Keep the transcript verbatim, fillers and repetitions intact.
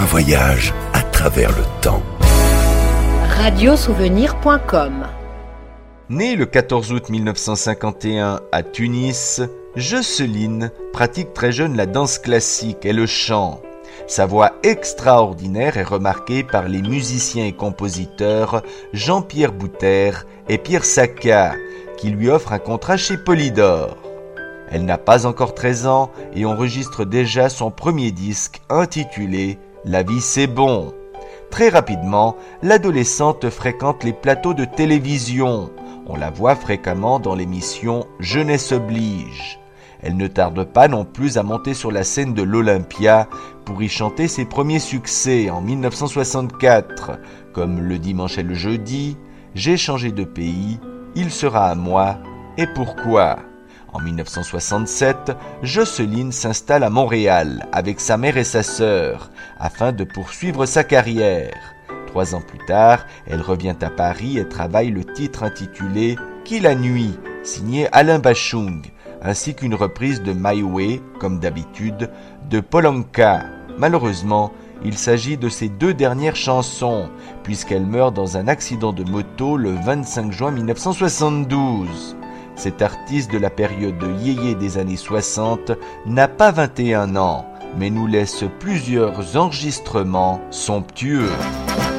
voyage à travers le temps. radio souvenir point com. Née le quatorze août mille neuf cent cinquante et un à Tunis, Jocelyne pratique très jeune la danse classique et le chant. Sa voix extraordinaire est remarquée par les musiciens et compositeurs Jean-Pierre Bouter et Pierre Sacca, qui lui offrent un contrat chez Polydor. Elle n'a pas encore treize ans et enregistre déjà son premier disque intitulé « La vie c'est bon ». Très rapidement, l'adolescente fréquente les plateaux de télévision. On la voit fréquemment dans l'émission « Jeunesse oblige ». Elle ne tarde pas non plus à monter sur la scène de l'Olympia pour y chanter ses premiers succès en mille neuf cent soixante-quatre, comme Le dimanche et le jeudi, J'ai changé de pays, Il sera à moi et Pourquoi. En mille neuf cent soixante-sept, Jocelyne s'installe à Montréal avec sa mère et sa sœur afin de poursuivre sa carrière. Trois ans plus tard, elle revient à Paris et travaille le titre intitulé « Qui la nuit ?» signé Alain Bachung, ainsi qu'une reprise de My Way, comme d'habitude, de Paul Anka. Malheureusement, il s'agit de ses deux dernières chansons, puisqu'elle meurt dans un accident de moto le vingt-cinq juin mille neuf cent soixante-douze. Cet artiste de la période de yéyé des années soixante n'a pas vingt et un ans, mais nous laisse plusieurs enregistrements somptueux.